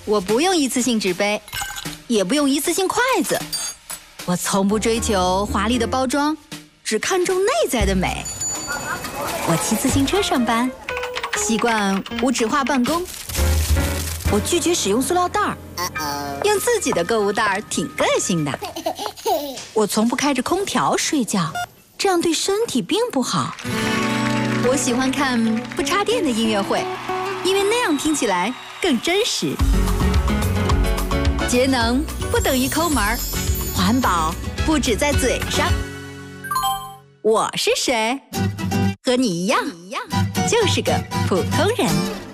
我不用一次性纸杯，也不用一次性筷子。我从不追求华丽的包装，只看重内在的美。我骑自行车上班，习惯无纸化办公。我拒绝使用塑料袋儿，用自己的购物袋儿挺个性的。我从不开着空调睡觉，这样对身体并不好。我喜欢看不插电的音乐会，因为那样听起来更真实。节能不等于抠门儿，环保不只在嘴上。我是谁？和你一样，就是个普通人。